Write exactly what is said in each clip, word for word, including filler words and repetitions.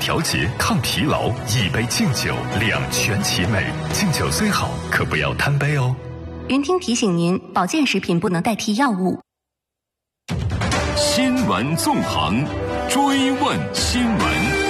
调节、抗疲劳，一杯敬酒，两全其美。敬酒虽好，可不要贪杯哦。 云听提醒您，保健食品不能代替药物。 新闻纵横，追问新闻。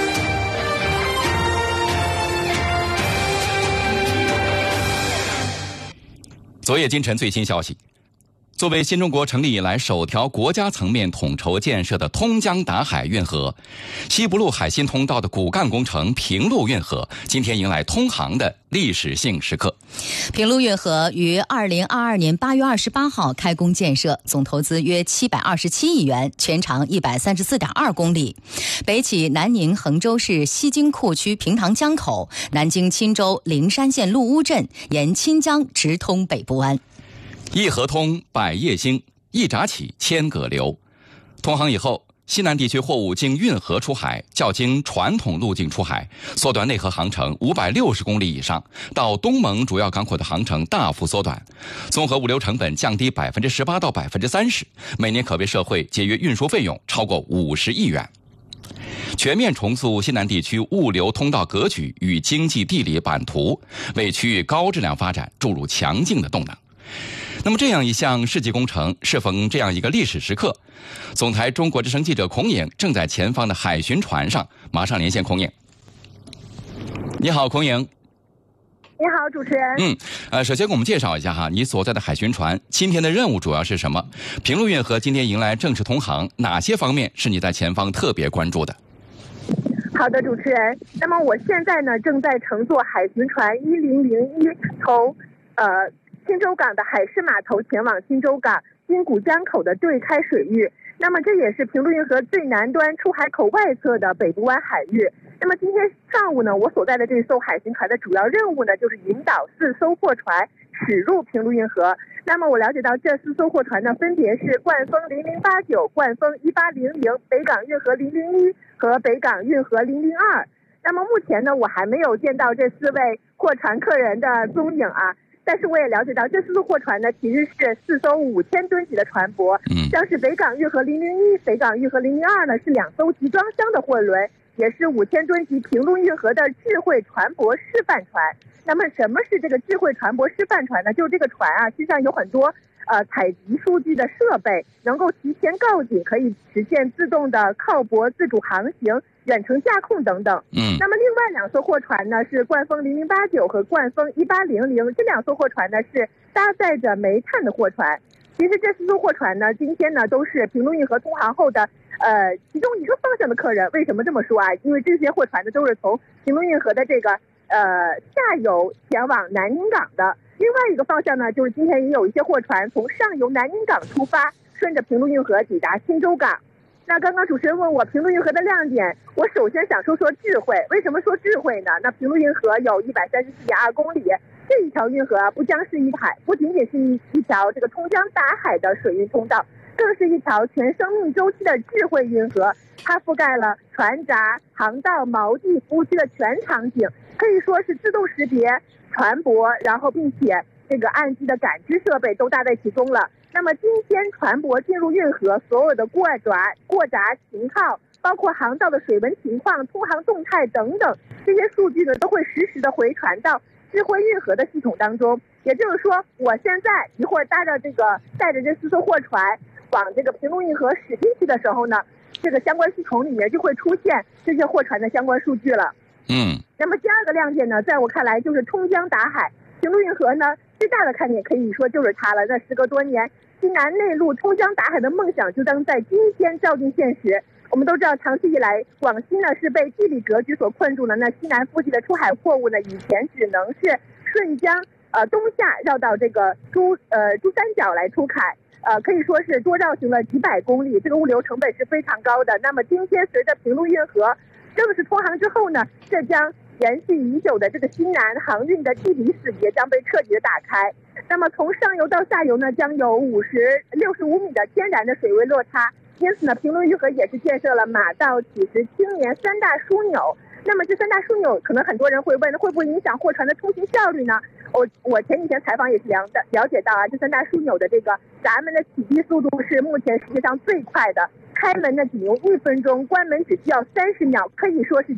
昨夜今晨最新消息，作为新中国成立以来首条国家层面统筹建设的通江达海运河，西部陆海新通道的骨干工程平陆运河今天迎来通航的历史性时刻。 平陆运河于二零二二年八月二十八号开工建设，总投资约七百二十七亿元，全长一百三十四点二公里，北起南宁衡州市西京库区平塘江口，南经钦州灵山县陆乌镇，沿钦江直通北部湾。 一河通，百业兴；一闸起，千舸流。通航以后，西南地区货物经运河出海，较经传统路径出海，缩短内河航程五百六十公里以上，到东盟主要港口的航程大幅缩短，综合物流成本降低百分之十八到百分之三十，每年可为社会节约运输费用超过五十亿元。全面重塑西南地区物流通道格局与经济地理版图，为区域高质量发展注入强劲的动能。那么这样一项世纪工程，适逢这样一个历史时刻，总台中国之声记者孔颖正在前方的海巡船上，马上连线孔颖。你好，孔颖。 你好，主持人。 嗯，呃，首先给我们介绍一下哈，你所在的海巡船今天的任务主要是什么？平陆运河今天迎来正式通航，哪些方面是你在前方特别关注的？ 好的，主持人。那么我现在呢，正在乘坐海巡船一零零一从呃。钦州港的海事码头前往钦州港金谷江口的对开水域，那么这也是平陆运河最南端出海口外侧的北部湾海域。那么今天上午呢，我所在的这艘海巡船的主要任务呢，就是引导四艘货船驶入平陆运河。那么我了解到这四艘货船呢，分别是冠风零零八九、冠风一八零零、北港运河零零一和北港运河零零二。那么目前呢，我还没有见到这四位货船客人的踪影啊。但是我也了解到，这四艘货船呢，其实是四艘五千吨级的船舶。嗯，像是北港运河零零一、北港运河零零二呢，是两艘集装箱的货轮，也是五千吨级平陆运河的智慧船舶示范船。那么，什么是这个智慧船舶示范船呢？就是这个船啊，实际上有很多呃采集数据的设备，能够提前告警，可以实现自动的靠泊、自主航行、远程驾控等等。嗯，那么另外两艘货船呢是冠风零零八九和冠风一八零零，这两艘货船呢是搭载着煤炭的货船。其实这四艘货船呢，今天呢都是平陆运河通航后的呃其中一个方向的客人。为什么这么说啊？因为这些货船呢都是从平陆运河的这个呃下游前往南宁港的。另外一个方向呢，就是今天也有一些货船从上游南宁港出发，顺着平陆运河抵达钦州港。那刚刚主持人问我平陆运河的亮点，我首先想说说智慧。为什么说智慧呢？那平陆运河有一百三十四点二公里，这一条运河啊，不将是一海，不仅仅是一一条这个通江达海的水运通道，更是一条全生命周期的智慧运河。它覆盖了船闸、航道、锚地、服务区的全场景，可以说是自动识别船舶，然后并且这个岸基的感知设备都搭在其中了。那么今天船舶进入运河，所有的过闸、过闸情况，包括航道的水文情况、通航动态等等，这些数据呢都会实时的回传到智慧运河的系统当中。也就是说，我现在一会儿搭着这个带着这四艘货船往这个平陆运河驶进去的时候呢，这个相关系统里面就会出现这些货船的相关数据了。嗯，那么第二个亮点呢，在我看来就是通江达海。平陆运河呢，最大的看点可以说就是它了。那时隔多年，西南内陆通江达海的梦想就将在今天照进现实。我们都知道，长期以来，广西呢是被地理格局所困住了。那西南腹地的出海货物呢，以前只能是顺江呃东下绕到这个珠呃珠三角来出海，呃可以说是多绕行了几百公里，这个物流成本是非常高的。那么今天随着平陆运河正式通航之后呢，这将延续已久的这个西南航运的地理死结将被彻底的打开。那么从上游到下游呢，将有五十六十五米的天然的水位落差。因此呢，平陆运河也是建设了马道、起石、青年三大枢纽。那么这三大枢纽，可能很多人会问，会不会影响货船的通行效率呢？我我前几天采访也是了了解到啊，这三大枢纽的这个闸门的启闭速度是目前世界上最快的，开门呢仅用一分钟，关门只需要三十秒，可以说是